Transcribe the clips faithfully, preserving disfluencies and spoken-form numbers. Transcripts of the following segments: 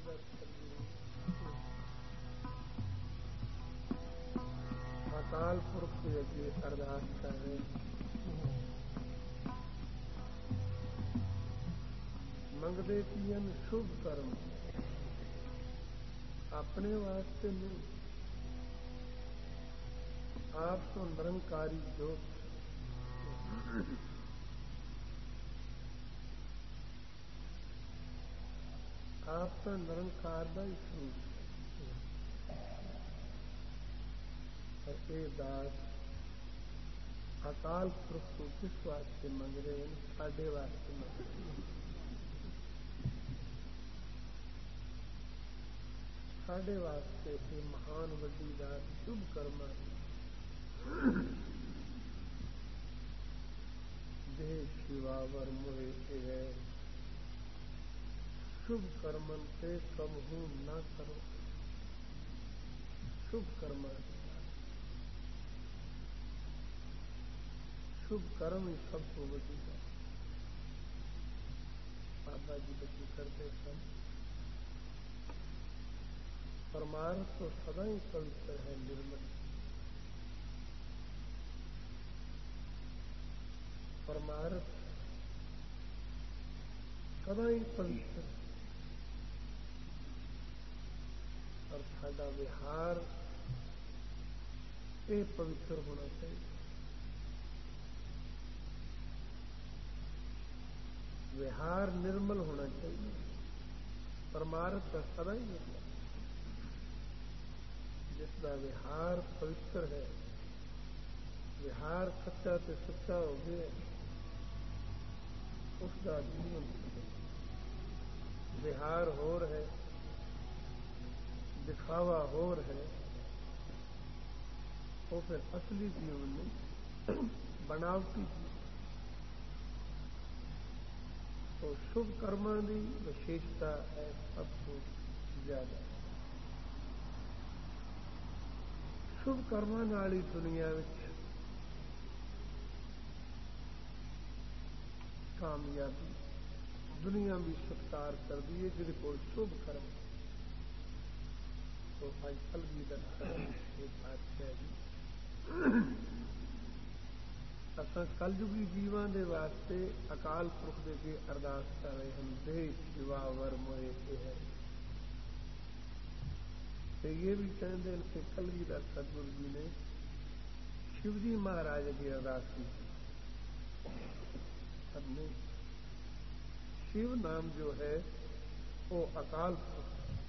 اکال پورخ کے اگے ارداس کر رہے منگتے پین شبھ کرم اپنے واسطے نہیں آپ تو نرنکاری جوت آپ تو نرنکار کا ہی سروپ اور اے داس اکال پورخ کو کس واسطے منگ رہے ہیں؟ ساڈے واسطے منگ رہے ہیں، ساڈے واسطے یہ مہان وڈی داس شبھ کرما دے شیواور موہے ہے شبھ کرمن سے کم ہوں نہ کرو شبھ کرما شبھ کرم ہی سب کو وڈی ہے۔ بابا جی بچی کرتے سن پرمارتھ تو سدا ہی پوتر ہے نرمل پرمارتھ سدا ہی پوتر اور ساڈا وہار یہ پوتر ہونا چاہیے، وہار نرمل ہونا چاہیے، پرمارتھ کا سدا ہی نرمل جس کا وہار پوتر ہے، وہار سچا تے سچا ہو گیا اس کا جیون وہار ہور ہے دکھاوا ہور ہے وہ پھر اصلی جیون نہیں بناوٹی جیون۔ تو شبھ کرما کی وشیشتا ہے سب کو زیادہ شبھ کرما والی دنیا کامیابی دنیا بھی ستکار کر دی ہے جہد کو شبھ کرم تو بھائی کلگی در بادشاہ جی اصا کلجگی جیواں دے واسطے اکال پورخ دے کے ارداس کر رہے ہیں دے شیواور موہے ہے تو یہ بھی کہتے ہیں کہ کلگی در سدگرو جی نے شیو جی مہاراج کی ارداس کی اب نہیں شیو نام جو ہے وہ اکال پورخ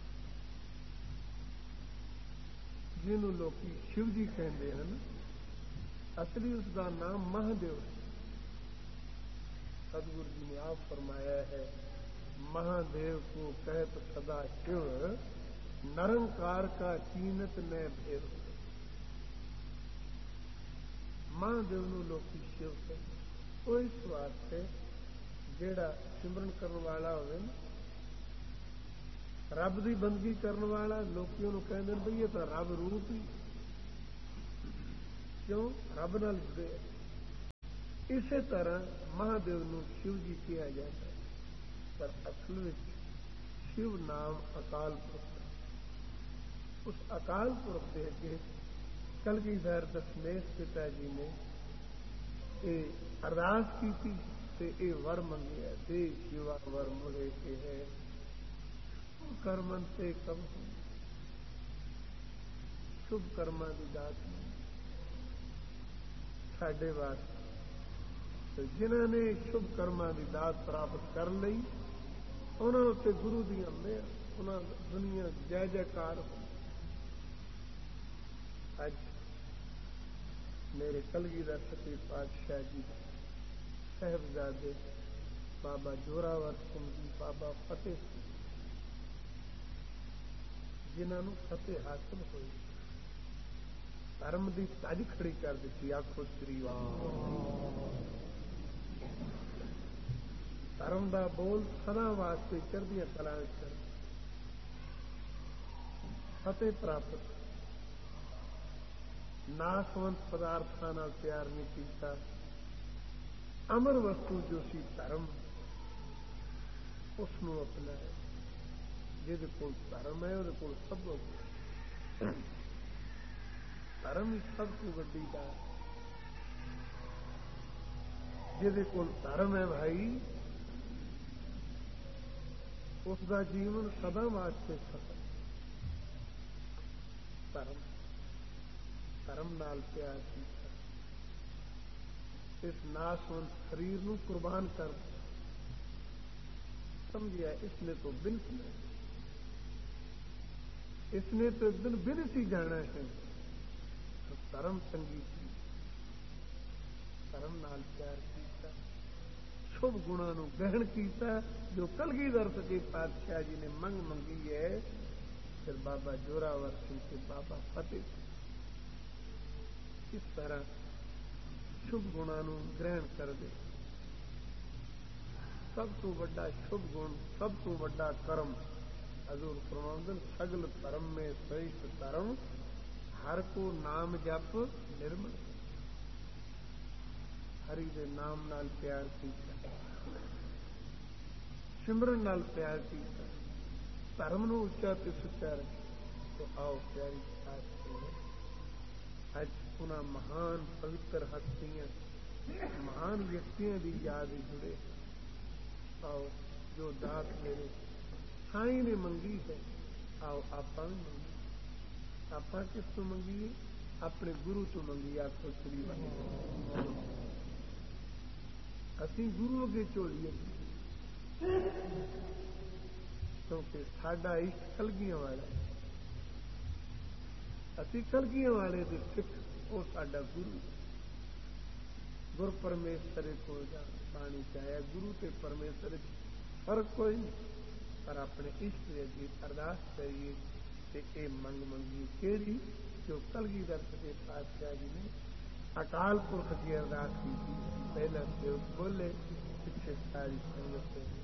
جنہوں لوگ شیو جی کہتے ہیں اصلی اس کا نام مہادیو ہے۔ سدگرو جی نے آپ فرمایا ہے مہادیو کو کہت سدا شیو نرنکار کا چینت نہ بھیو مہادیو نو لوگ شیو کہتے وہ اس واسطے جیڑا سمرن کرنے والا ہوئے رب دی بندگی کرنے والا لوگوں کو کہتے ہیں بھئی یہ تو رب روپ ہی کیوں رب نال جڑے اسی طرح مہادیو نو شیو جی کہا جاتا ہے پر اصل میں شیو نام اکال پورخ اس اکال پورخ کے اگے کلگیدھر دشمیش پتا جی نے یہ ارداس کی تھی تے اے ور منگیا دے شیوا ور موہے کے ہے کرمن سے کم ہو شبھ کرما کی دات ساڈے واسطے جنہوں نے شبھ کرما کی دات پراپت کر لی انہوں نے گرو دیا انہوں دنیا جے جےکار ہو اج میرے کلگیدھر سچے پاتشاہ جی صاحبزادے بابا جوراور سنگھ جی بابا فتح سنگھ جنہوں فتح حاصل ہوئی دھرم کی تج کھڑی کر دیتی آخو سری دھرم دا بول سدا واسطے چڑھدیا کلا کر فتح پراپت ناسونت پدارتھاں نال پیار نہیں کیتا امر وستو جو سی دھرم اس نو اپنایا جہد کول دھرم ہے وہ کول سب دھرم ہی سب کو وڈی بات، جہد کول دھرم ہے بھائی اس کا جیون سدا واسطے سفل، دھرم دھرم نال پیار کیتا، اس ناسوند شریر نو قربان کر سمجھیا، اس نے تو بن اس نے تو ایک دن بن سی جانا ہے، دھرم چنگی تھی، دھرم نال پیار کیتا، شبھ گنا نو گرہن کیتا، جو کلگیدھر سچے پاتشاہ جی نے منگ منگی ہے، پھر بابا جوراور سنگھ سے بابا فتح اس طرح شبھ گنا نو گرہن کر دے، سب تو بڑا شبھ گن، سب تو بڑا کرم حضور فرماندن سگل دھرم میں سریشٹ دھرم، ہر کو نام جپ نرمل، ہری دے نام نال پیار کیتا، سمرن نال پیار کیتا، دھرم نو اچا تے سچا رکھا، تو آؤ پیاری بات اج انہاں مہان پوتر ہستیاں مہان ویکتیاں دی یاد جڑے، آؤ جو دات میرے سائیں نے منگی ہے، آؤ آپ بھی منگی، آپ کس تو منگیے؟ اپنے گرو تو منگی، آپ کو سری واحد اسی گرو اگے چولیے، کیونکہ ساڈا عشق کلگیاں والا، اسی کلگیاں والے دے سکھ، وہ ساڈا گرو، گر پرمیشور کو جان پانی چاہیا، گرو تے پرمیشور فرق کوئی نہیں، پر اپنے عشق دے اگے ارداس کریے تے اے منگ منگی کیڑی جو کلگیدھر سچے پاتشاہ جی نے اکال پرخ کی ارداس کی تھی، پہلا سیوک بولے پیچھے ساری سنگت